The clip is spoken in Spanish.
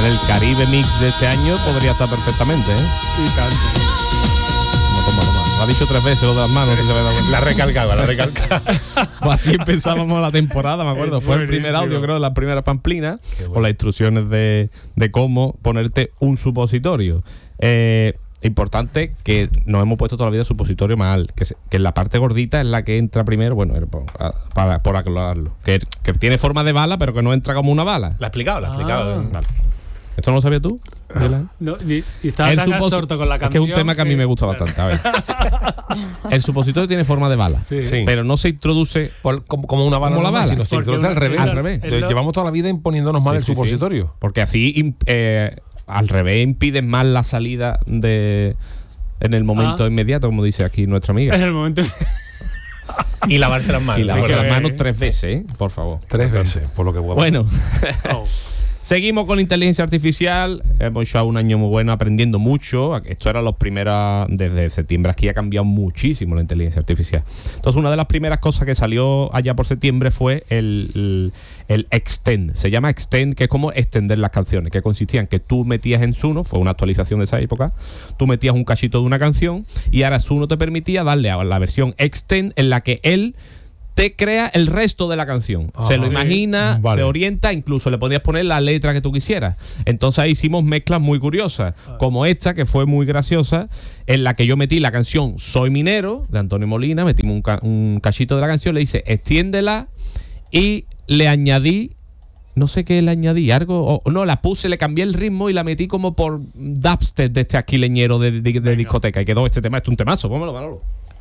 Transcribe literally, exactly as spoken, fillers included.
el Caribe Mix de este año podría estar perfectamente, ¿eh? Y tanto. Toma, toma, toma. Lo ha dicho tres veces lo de las manos. La recalcaba, la recalcaba. Pues así empezábamos la temporada, me acuerdo. Es Fue el primer buenísimo. audio, creo, de las primeras pamplinas, Qué bueno. con las instrucciones de, de cómo ponerte un supositorio. Eh, importante que nos hemos puesto toda la vida supositorio mal, que, se, que la parte gordita es la que entra primero, bueno, para, para, por aclararlo. Que, que tiene forma de bala, pero que no entra como una bala. La ha explicado, la ha explicado. Ah. Vale. ¿Esto no lo sabías tú? No, ni, y estaba El tan supos- absorto con la es que canción. es un tema que a mí me gusta bastante. A ver. El supositorio tiene forma de bala, Sí. Sí. pero no se introduce. Por- como, como una bala, Como la normal, bala. sino se Porque introduce una- al revés. el- Al revés. el- Entonces, llevamos toda la vida imponiéndonos mal Sí, el sí, sí. supositorio. Porque así im- eh, al revés impides más la salida de en el momento Ah. inmediato, como dice aquí nuestra amiga. En el momento. Y lavarse las manos. Y lavarse que las ver, manos ¿eh? tres veces, ¿eh? Por favor. Tres veces, por lo que huevo. Bueno, Oh. seguimos con inteligencia artificial. Hemos hecho un año muy bueno aprendiendo mucho. Esto era los primeros, desde septiembre aquí ha cambiado muchísimo la inteligencia artificial. Entonces, una de las primeras cosas que salió allá por septiembre fue el, el, el Extend. Se llama Extend, que es como extender las canciones, que consistía en que tú metías en Suno, fue una actualización de esa época, tú metías un cachito de una canción y ahora Suno te permitía darle a la versión Extend en la que él te crea el resto de la canción. Ah, se lo sí. imagina, Vale. se orienta, incluso le podías poner la letra que tú quisieras. Entonces ahí hicimos mezclas muy curiosas, como esta, que fue muy graciosa, en la que yo metí la canción Soy Minero, de Antonio Molina, metimos un, ca- un cachito de la canción, le hice extiéndela y le añadí, no sé qué le añadí, algo, o no, la puse, le cambié el ritmo y la metí como por dubstep de este aquileñero de, de- de discoteca y quedó este tema, esto es un temazo, póngalo, Manolo.